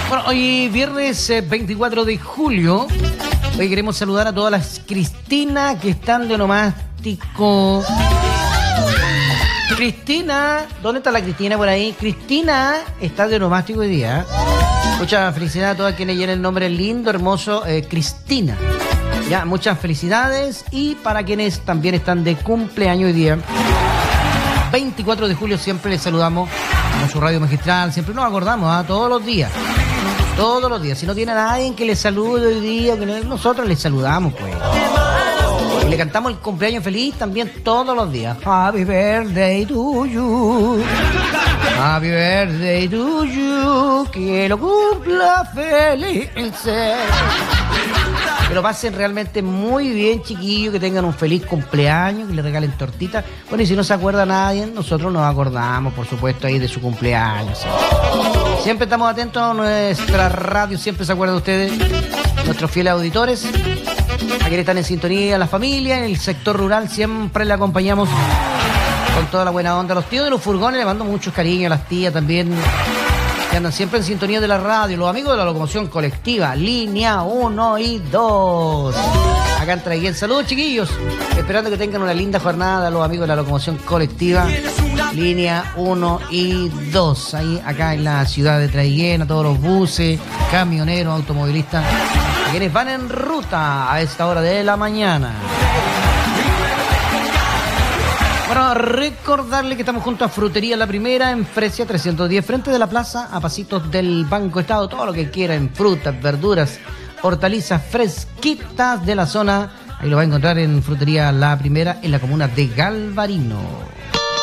Bueno, hoy viernes 24 de julio. Hoy queremos saludar a todas las Cristina que están de onomástico. Cristina, ¿dónde está la Cristina por ahí? Cristina está de onomástico hoy día. Muchas felicidades a todas quienes lleven el nombre lindo, hermoso, Cristina. Ya, muchas felicidades. Y para quienes también están de cumpleaños hoy día, 24 de julio, siempre les saludamos con su radio magistral. Siempre nos acordamos, todos los días. Todos los días. Si no tiene a nadie que les salude hoy día, nosotros les saludamos, pues. Y le cantamos el cumpleaños feliz también todos los días. Happy birthday to you. Happy birthday to you. Que lo cumpla feliz. Que lo pasen realmente muy bien, chiquillos, que tengan un feliz cumpleaños, que le regalen tortitas. Bueno, y si no se acuerda nadie, nosotros nos acordamos, por supuesto, ahí de su cumpleaños. Siempre estamos atentos a nuestra radio, siempre se acuerdan de ustedes, nuestros fieles auditores. Aquí están en sintonía, la familia, en el sector rural, siempre le acompañamos con toda la buena onda. A los tíos de los furgones le mando muchos cariños, a las tías también, que andan siempre en sintonía de la radio, los amigos de la locomoción colectiva, línea 1 y 2. Acá en Traiguén. Saludos, chiquillos. Esperando que tengan una linda jornada los amigos de la locomoción colectiva, línea 1 y 2. Ahí, acá en la ciudad de Traiguén, a todos los buses, camioneros, automovilistas, a quienes van en ruta a esta hora de la mañana. Bueno, recordarle que estamos junto a Frutería La Primera en Fresia 310, frente de la plaza, a pasitos del Banco Estado. Todo lo que quieran, frutas, verduras, hortalizas fresquitas de la zona. Ahí lo va a encontrar en Frutería La Primera, en la comuna de Galvarino.